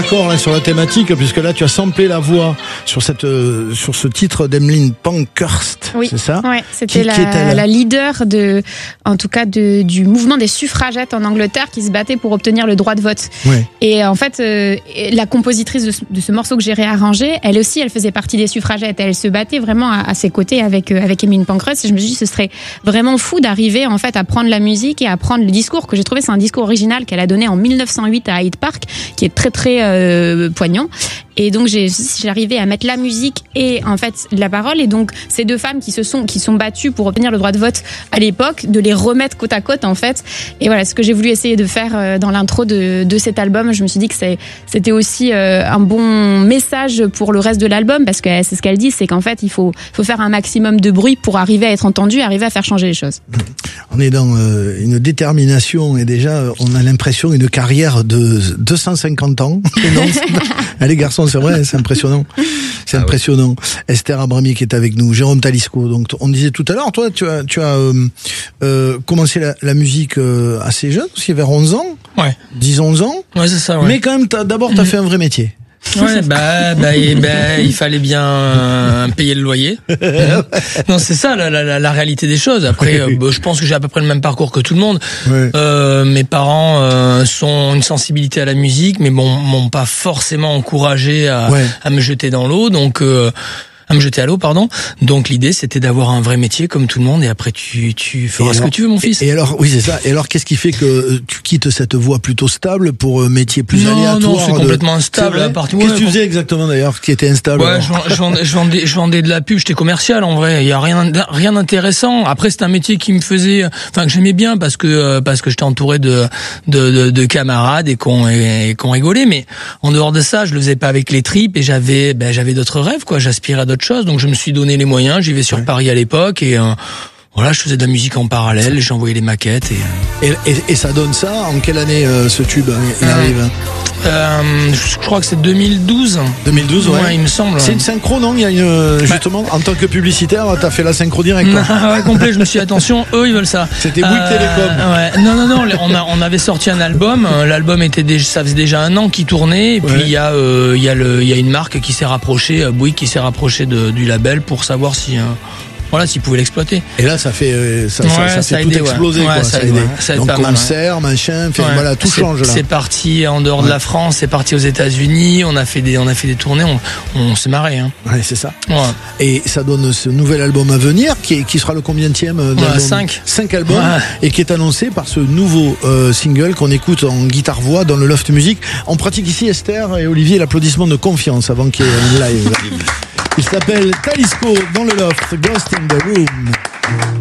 raccord là sur la thématique, puisque là tu as samplé la voix sur ce titre d'Emmeline Pankhurst. Oui, c'est ça? Ouais, c'était la leader du mouvement des suffragettes en Angleterre qui se battait pour obtenir le droit de vote. Ouais. Et en fait, la compositrice de ce morceau que j'ai réarrangé, elle aussi, elle faisait partie des suffragettes. Elle se battait vraiment à ses côtés avec Emmeline Pankhurst. Et je me suis dit, ce serait vraiment fou d'arriver en fait à prendre la musique et à prendre le discours que j'ai trouvé, c'est un discours original qu'elle a donné en 1908 à Hyde Park, qui est très très poignant. Et donc j'arrivais à mettre la musique et en fait la parole, et donc ces deux femmes qui sont battues pour obtenir le droit de vote à l'époque, de les remettre côte à côte en fait. Et voilà ce que j'ai voulu essayer de faire dans l'intro de cet album. Je me suis dit que c'était aussi un bon message pour le reste de l'album, parce que c'est ce qu'elle dit, c'est qu'en fait il faut faire un maximum de bruit pour arriver à être entendu, arriver à faire changer les choses. On est dans une détermination, et déjà on a l'impression d'une carrière de 250 ans. Allez garçons, c'est vrai, c'est impressionnant. C'est impressionnant. Esther Abrami qui est avec nous, Jérôme Talisco. Donc on disait tout à l'heure, toi tu as commencé la musique assez jeune, aussi vers 11 ans. Ouais. 10-11 ans. Ouais, c'est ça, ouais. Mais quand même t'as fait un vrai métier. Ouais, il fallait bien payer le loyer. Non, c'est ça la réalité des choses. Après, je pense que j'ai à peu près le même parcours que tout le monde. Ouais. Mes parents ont une sensibilité à la musique, mais m'ont pas forcément encouragé à me jeter dans l'eau. Donc à me jeter à l'eau, pardon. Donc l'idée c'était d'avoir un vrai métier comme tout le monde, et après tu feras ce que tu veux, mon fils. Et alors, oui, c'est ça. Et alors qu'est-ce qui fait que tu quittes cette voie plutôt stable pour un métier plus aléatoire? Non, c'est complètement instable. Qu'est-ce que tu faisais exactement d'ailleurs qui était instable? Ouais, je vendais de la pub, j'étais commercial en vrai. Il y a rien d'intéressant. Après c'est un métier qui me faisait, que j'aimais bien parce que j'étais entouré de camarades et qu'on rigolait. Mais en dehors de ça, je le faisais pas avec les tripes, et j'avais d'autres rêves, quoi. J'aspirais à d'autres choses, donc je me suis donné les moyens. J'y vais sur Paris à l'époque, et voilà, je faisais de la musique en parallèle, j'ai envoyé les maquettes et ça donne ça. En quelle année ce tube il arrive? Je crois que c'est 2012. 2012, ouais. Il me semble. C'est une synchro, non? Il y a justement, en tant que publicitaire, t'as fait la synchro direct. Ouais, complet. Je me suis dit, attention, eux ils veulent ça. C'était Bouygues Télécom. Ouais. Non. On avait sorti un album. L'album ça faisait déjà 1 an qu'il tournait. Et puis il y a une marque qui s'est rapprochée, Bouygues, qui s'est rapprochée du label pour savoir s'ils pouvaient l'exploiter. Et là, ça fait tout exploser, quoi. Ça a aidé. Donc, concert, machin, tout change, là. C'est parti en dehors de la France, c'est parti aux États-Unis, on a fait des tournées, on s'est marré, hein. Ouais, c'est ça. Ouais. Et ça donne ce nouvel album à venir, qui sera le combienième d'album? 5 albums, et qui est annoncé par ce nouveau single qu'on écoute en guitare-voix dans le Loft Music. On pratique ici, Esther et Olivier, l'applaudissement de confiance avant qu'il y ait un live. Il s'appelle Talisco dans le Loft, Ghost in the Room.